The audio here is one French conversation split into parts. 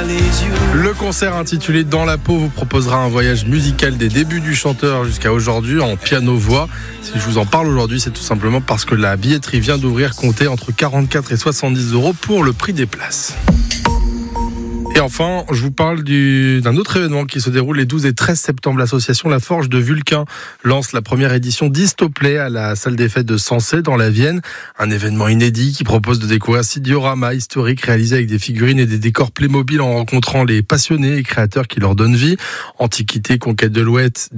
les yeux. Le concert intitulé Dans la peau vous proposera un voyage musical des débuts du chanteur jusqu'à aujourd'hui en piano-voix. Si je vous en parle aujourd'hui, c'est tout simplement parce que la billetterie vient d'ouvrir, comptez entre 44 et 70 € pour le prix des places. Et enfin, je vous parle d'un autre événement qui se déroule les 12 et 13 septembre. L'association La Forge de Vulcain lance la première édition d'Histoplay à la salle des fêtes de Sensé dans la Vienne. Un événement inédit qui propose de découvrir 6 dioramas historiques réalisés avec des figurines et des décors Playmobil en rencontrant les passionnés et créateurs qui leur donnent vie. Antiquité, conquête de l'Ouest,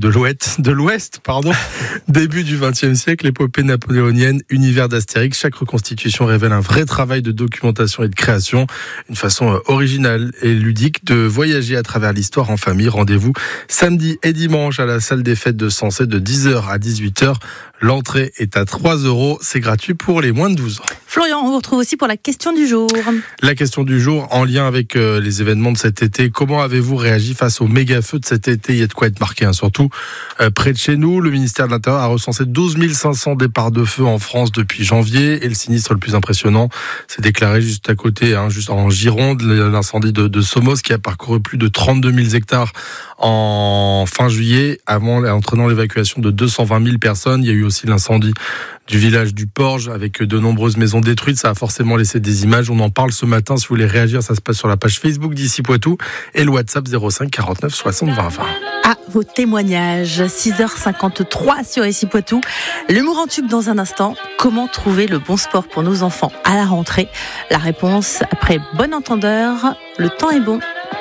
début du XXe siècle, épopée napoléonienne, univers d'Astérix. Chaque reconstitution révèle un vrai travail de documentation et de création. Une façon originale et ludique de voyager à travers l'histoire en famille. Rendez-vous samedi et dimanche à la salle des fêtes de Sensé de 10h à 18h. L'entrée est à 3 €. C'est gratuit pour les moins de 12 ans. Florian, on vous retrouve aussi pour la question du jour. La question du jour en lien avec les événements de cet été. Comment avez-vous réagi face au méga feu de cet été ? Il y a de quoi être marqué, surtout près de chez nous. Le ministère de l'Intérieur a recensé 12 500 départs de feu en France depuis janvier. Et le sinistre le plus impressionnant s'est déclaré juste à côté, juste en Gironde, l'incendie de Somos qui a parcouru plus de 32 000 hectares en fin juillet, entraînant l'évacuation de 220 000 personnes. Il y a eu aussi l'incendie du village du Porge avec de nombreuses maisons détruites. Ça a forcément laissé des images. On en parle ce matin. Si vous voulez réagir, ça se passe sur la page Facebook d'Ici Poitou et le WhatsApp 05 49 60 20 20. À vos témoignages, 6h53 sur Ici Poitou. L'humour en tube dans un instant. Comment trouver le bon sport pour nos enfants à la rentrée ? La réponse après Bon Entendeur. Le temps est bon.